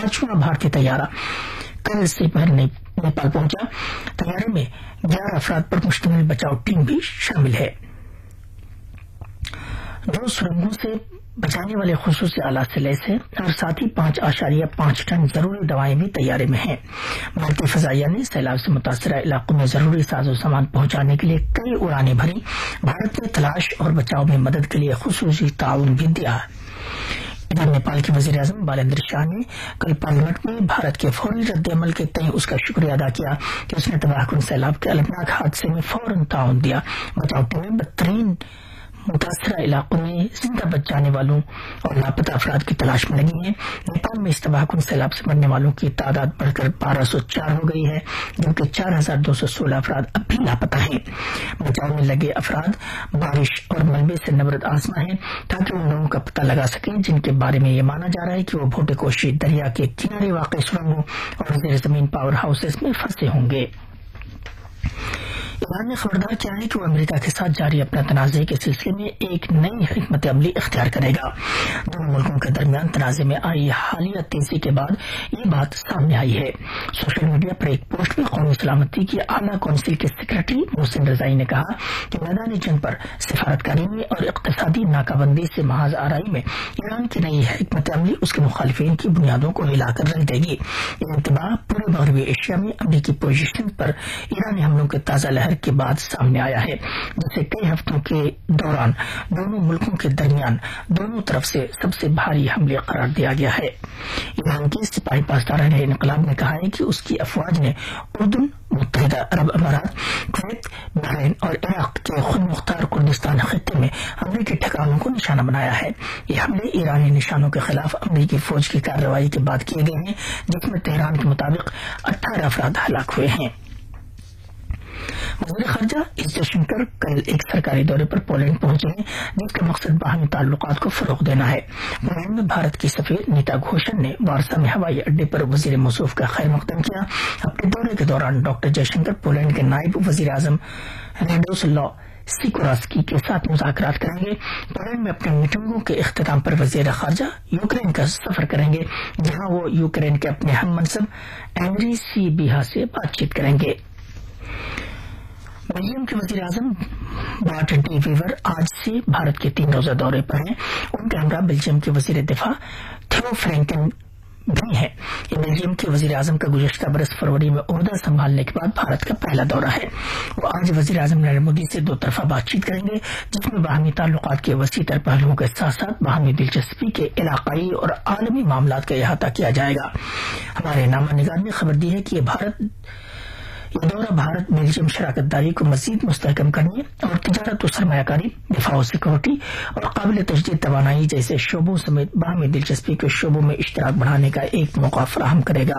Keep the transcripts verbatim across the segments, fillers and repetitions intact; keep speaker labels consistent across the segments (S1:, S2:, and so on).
S1: पांचवा भारतीय तैयारा कल से पहर नेपाल पहुंचा। तैयारे में ग्यारह अफराद पर मुश्तमिल बचाव टीम भी शामिल है। दो सुरंगों से बचाने वाले खुसूसी आलात से लैस है और साथ ही पांच आशारिया पांच टन जरूरी दवाएं भी तैयारी में हैं। भारतीय फजाइया ने सैलाब से मुतासरा इलाकों में जरूरी साजो सामान पहुंचाने के लिए कई उड़ानें भरी। भारत ने तलाश और बचाव में मदद के लिए खुसूसी ताउन भी दिया। इधर नेपाल के वजीर आजम बालेंद्र शाह ने कल पार्लियामेंट में भारत के फौरी रद्द-ए-अमल के तय उसका शुक्रिया अदा किया कि उसने तबाहकुन सैलाब के अलमनाक हादसे में फौरन ताउन दिया। बचाव टीमें बदतरीन मुतासरा इलाकों में जिंदा बच जाने वालों और लापता अफराद की तलाश में लगी हैं। नेपाल में इस तबाहकुन सैलाब से मरने वालों की तादाद बढ़कर बारह सौ चार हो गई है, जबकि चार हजार दो सौ सोलह अफराद अब भी लापता हैं। बचाव में लगे अफराद बारिश और मलबे से नबरद आसमा है ताकि उन लोगों का पता लगा सकें जिनके बारे में ये माना जा रहा है कि वो भोटेकोशी दरिया के किनारे वाक़ सुरंगों और जेर जमीन पावर हाउसेस में फंसे होंगे। ईरान ने खबरदार किया है कि वो अमेरिका के साथ जारी अपने तनाज़े के सिलसिले में एक नई हिकमत अमली इख्तियार करेगा। दोनों मुल्कों के दरमियान तनाज़े में आई हालिया तेजी के बाद ये बात सामने आई है। सोशल मीडिया पर एक पोस्ट में कौमी सलामती की आला कौंसिल के सेक्रेटरी मोहसिन रजाई ने कहा कि मैदानी जंग पर सिफारतकारी में और इक़्तिसादी नाकाबंदी से महाज आराई में ईरान की नई हिकमत अमली उसके मुखालिफिन की बुनियादों को हिलाकर रख देगी। ये इंतबाह पूरे मगरबी एशिया में अमरीकी पोजीशन पर ईरानी हमलों के ताज़ा लहर के बाद सामने आया है, जिसे कई हफ्तों के दौरान दोनों मुल्कों के दरमियान दोनों तरफ से सबसे भारी हमले करार दिया गया है। ईरान के सिपाही पासदारान इनकलाब ने कहा है कि उसकी अफवाज ने उर्दून, मुत्तहिदा अरब अमारात, कुवैत, बहरीन और इराक के खुद मुख्तार कुर्दिस्तान खित्ते में अमरीकी ठिकानों को निशाना बनाया है। ये हमले ईरानी निशानों के खिलाफ अमरीकी फौज की कार्रवाई के बाद किए गए हैं, जिसमें तेहरान के मुताबिक अट्ठारह अफराद हलाक हुए हैं। वज़ीर ख़ारजा एस जयशंकर कल एक सरकारी दौरे पर पोलैंड पहुंचे हैं, जिसका मकसद बाहमी ताल्लुकात को फरोग देना है। पोलैंड में भारत की सफीर नीता घोषण ने वारसा में हवाई अड्डे पर वजीर मौसूफ का खैर मकदम किया। अपने दौरे के दौरान डॉक्टर जयशंकर पोलैंड के नायब वजीर आजम रेडोस्लाव सिकोरास्की के साथ मुज़ाकरात करेंगे। पोलैंड में अपने मीटिंगों के इख्तिताम पर वज़ीर ख़ारजा यूक्रेन का सफर करेंगे, जहां वो यूक्रेन के अपने हम मनसब एंड्री सीबिहा से बातचीत करेंगे। बेल्जियम के वजीर आजम बार्ट डी वीवर आज से भारत के तीन रोजा दौरे पर हैं। उनके हमरा बेल्जियम के वजीर दिफा थियो फ्रैंकन भी हैं। ये बेल्जियम के वजीर आजम का गुज़श्ता बरस फरवरी में ओहदा संभालने के बाद भारत का पहला दौरा है। वो आज वजीर आजम नरेंद्र मोदी से दो तरफा बातचीत करेंगे, जिसमें बाहमी ताल्लुकात के वसी तर पहलुओं के साथ साथ बाहमी दिलचस्पी के इलाकाई और आलमी मामलात का अहाता किया जाएगा। हमारे नामा निगार ने खबर दी है कि ये भारत ये दौरा भारत बेल्जियम शराकत दारी को मजीद मुस्तहकम करने और तिजारत और सरमायाकारी, दिफा और सिक्योरिटी और काबिल तजदीद तवानाई जैसे शोबों समेत बाहमी दिलचस्पी के शोबों में इश्तराक बढ़ाने का एक मौका फराहम करेगा।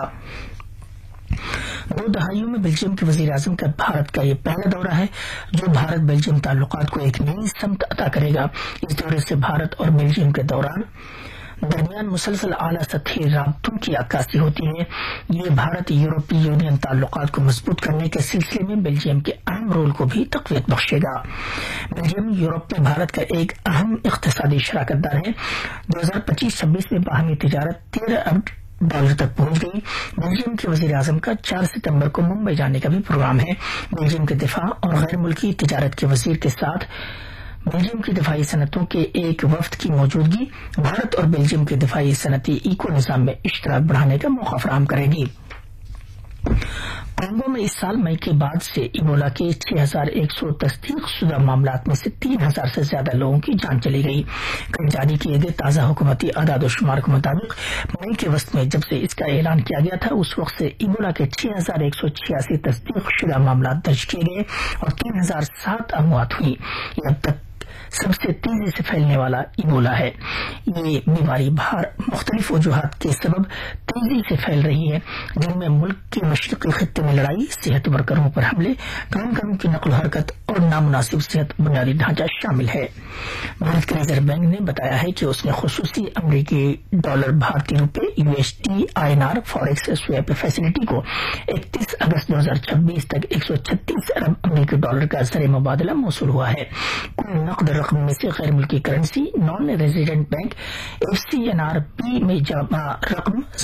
S1: दो दहाइयों में बेल्जियम के वजीर आजम का भारत का यह पहला दौरा है, जो भारत बेल्जियम ताल्लुकात को एक नई समत अता करेगा। इस दौरे से भारत और बेल्जियम के दौरान दरमियान मुसलसल आला सतही राबतों की अक्कासी होती है। ये भारत यूरोपीय यूनियन ताल्लुकात को मजबूत करने के सिलसिले में बेल्जियम के अहम रोल को भी तक़वियत बख्शेगा। बेल्जियम यूरोप में भारत का एक अहम इक़्तिसादी शराकतदार है। दो हजार पच्चीस छब्बीस में बाहमी तिजारत तेरह अरब डॉलर तक पहुंच गई। बेल्जियम के वजीर आजम का चार सितंबर को मुंबई जाने का भी प्रोग्राम है। बेल्जियम के दिफा और गैर मुल्की तिजारत के वजीर के साथ बेल्जियम की दिफाई सनतों के एक वफ्द की मौजूदगी भारत और बेल्जियम के दिफाई सनती इको निज़ाम में इश्तराक बढ़ाने का मौका फराहम करेगी। कांगो में इस साल मई के बाद से इबोला के छह हजार एक सौ तस्दीक शुदा मामलात में से तीन हजार से ज्यादा लोगों की जान चली गई। कल जारी किए गए ताज़ा हुकूमती आदाद शुमार के मुताबिक मई के वस्त में जब से इसका ऐलान किया गया था, उस वक्त से इबोला के छह हजार एक सौ छियासी तस्दीक शुदा मामलात दर्ज किए गए और तीन हजार सात अमवात हुई। ये अब तक सबसे तेजी से फैलने वाला इबोला है। ये बीमारी बाहर मुख्तलिफ वजूहात के सबब तेजी से फैल रही है, जिनमें मुल्क के मशरकी खित्ते में लड़ाई, सेहत वर्करों पर हमले, कामकाज की नकल हरकत और नामुनासिब सेहत बुनियादी ढांचा शामिल है। भारत के रिजर्व बैंक ने बताया है कि उसने खुसूसी अमरीकी डॉलर भारतीय रुपए USD INR forex swap facility को इकतीस अगस्त दो हजार छब्बीस तक एक सौ छत्तीस अरब अमरीकी डॉलर का ज़र मुबादला मौसूल हुआ है। कुल नकद रकम में से गैर मुल्की currency non resident bank F C N R P में जमा रकम